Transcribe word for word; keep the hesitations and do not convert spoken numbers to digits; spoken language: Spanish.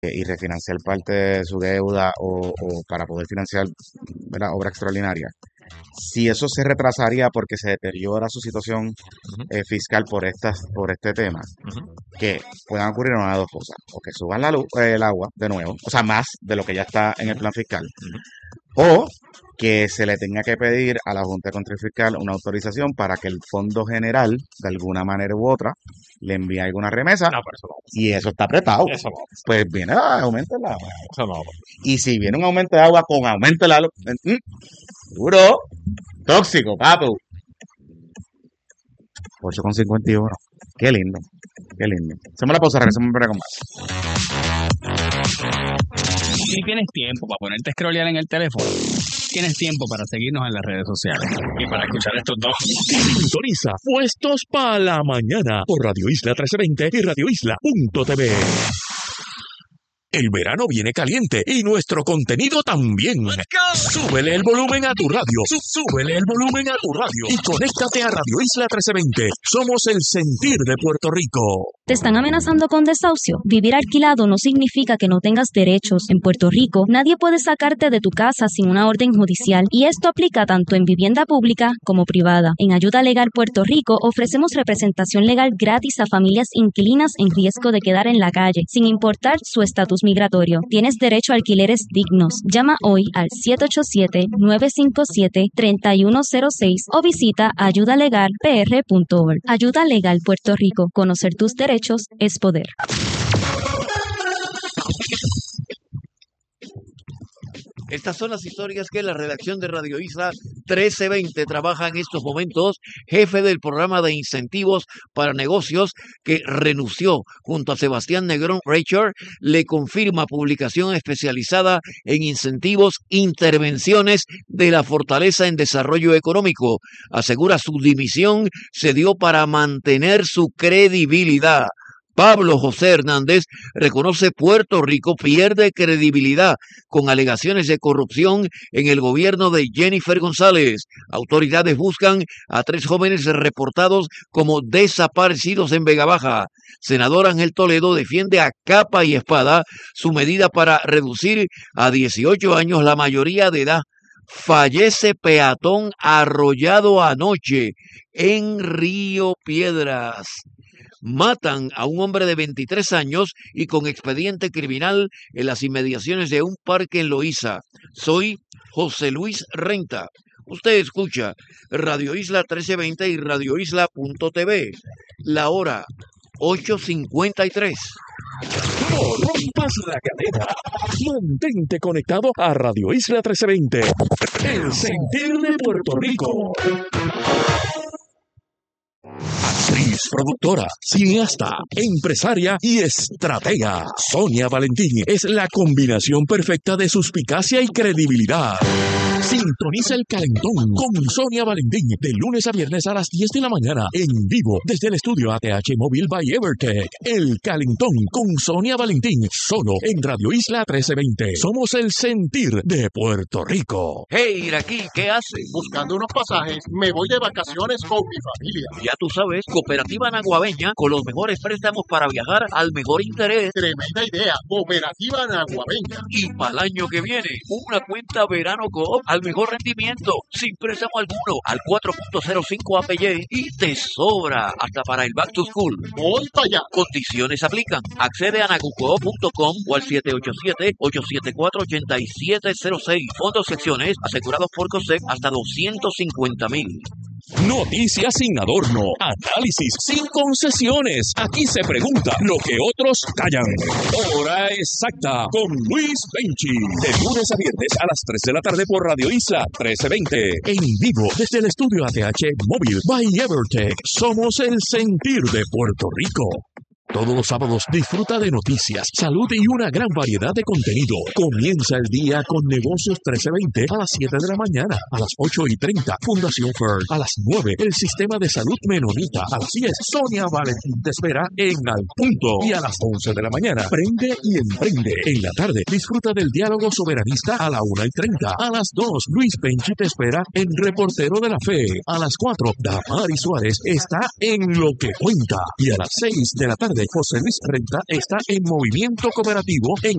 y refinanciar parte de su deuda o, o para poder financiar, ¿verdad?, obra extraordinaria. Si eso se retrasaría porque se deteriora su situación Ujú, eh, fiscal por estas, por este tema, ujú. que puedan ocurrir una de dos cosas, o que suban la luz, eh, el agua de nuevo, o sea, más de lo que ya está en el plan fiscal, Ujú. o que se le tenga que pedir a la Junta de Control Fiscal una autorización para que el Fondo General, de alguna manera u otra, le envíe alguna remesa, No, pero eso no va a pasar. y eso está apretado. Eso no va a pasar. Pues viene a aumento el agua. Eso no va a pasar. Y si viene un aumento de agua con aumento de agua, duro, tóxico, papu. ocho con cincuenta y uno. Qué lindo, qué lindo. Hacemos la pausa, regresamos en breve con más. Si tienes tiempo para ponerte a scrollear en el teléfono, tienes tiempo para seguirnos en las redes sociales y para escuchar estos dos. Sintoniza Puestos para la Mañana por Radio Isla trece veinte y radio isla punto t v. El verano viene caliente y nuestro contenido también. Súbele el volumen a tu radio. Súbele el volumen a tu radio. Y conéctate a Radio Isla trece veinte. Somos el sentir de Puerto Rico. ¿Te están amenazando con desahucio? Vivir alquilado no significa que no tengas derechos. En Puerto Rico, nadie puede sacarte de tu casa sin una orden judicial. Y esto aplica tanto en vivienda pública como privada. En Ayuda Legal Puerto Rico ofrecemos representación legal gratis a familias inquilinas en riesgo de quedar en la calle, sin importar su estatus migratorio. Tienes derecho a alquileres dignos. Llama hoy al siete ocho siete, nueve cinco siete, tres uno cero seis o visita ayuda legal p r punto org. Ayuda Legal Puerto Rico. Conocer tus derechos es poder. Estas son las historias que la redacción de Radio Isla trece veinte trabaja en estos momentos. Jefe del programa de incentivos para negocios que renunció junto a Sebastián Negrón Reicher, le confirma publicación especializada en incentivos, intervenciones de la Fortaleza en Desarrollo Económico. Asegura su dimisión se dio para mantener su credibilidad. Pablo José Hernández reconoce Puerto Rico pierde credibilidad con alegaciones de corrupción en el gobierno de Jennifer González. Autoridades buscan a tres jóvenes reportados como desaparecidos en Vega Baja. Senador Ángel Toledo defiende a capa y espada su medida para reducir a dieciocho años la mayoría de edad. Fallece peatón arrollado anoche en Río Piedras. Matan a un hombre de veintitrés años y con expediente criminal en las inmediaciones de un parque en Loíza. Soy José Luis Renta. Usted escucha Radio Isla trece veinte y radio isla punto t v. La hora ocho cincuenta y tres. No rompas la cadena. Mantente conectado a Radio Isla trece veinte. El sentir de Puerto Rico. Actriz, productora, cineasta, empresaria y estratega. Sonia Valentín es la combinación perfecta de suspicacia y credibilidad. Sintoniza El Calentón con Sonia Valentín de lunes a viernes a las diez de la mañana en vivo desde el estudio A T H Móvil by Evertech. El Calentón con Sonia Valentín solo en Radio Isla trece veinte. Somos el sentir de Puerto Rico. Hey, Iraquí, ¿qué haces? Buscando unos pasajes, me voy de vacaciones con mi familia. Ya tú sabes, Cooperativa Naguabeña con los mejores préstamos para viajar al mejor interés. Tremenda idea, Cooperativa Naguabeña. Y para el año que viene, una cuenta Verano Coop al mejor rendimiento, sin préstamo alguno, al cuatro punto cero cinco A P Y y te sobra hasta para el Back to School. Voy para allá. Condiciones aplican. Accede a nagucoop punto com o al siete ocho siete, ocho siete cuatro, ocho siete cero seis. Fondos secciones asegurados por COSEC hasta doscientos cincuenta mil. Noticias sin adorno, análisis sin concesiones. Aquí se pregunta lo que otros callan. Hora exacta con Luis Benchi. De lunes a viernes a las tres de la tarde por Radio Isla trece veinte. En vivo desde el estudio A T H Móvil by Evertech. Somos el sentir de Puerto Rico. Todos los sábados disfruta de noticias, salud y una gran variedad de contenido. Comienza el día con Negocios trece veinte a las siete de la mañana. A las ocho y treinta, Fundación Fern. A las nueve, el Sistema de Salud Menonita. A las diez, Sonia Valentín te espera en Al Punto. Y a las once de la mañana, Prende y Emprende. En la tarde, disfruta del diálogo soberanista a la una y treinta. A las dos, Luis Benchi te espera en Reportero de la Fe. A las cuatro, Damari Suárez está en Lo que Cuenta. Y a las seis de la tarde, José Luis Renta está en Movimiento Cooperativo en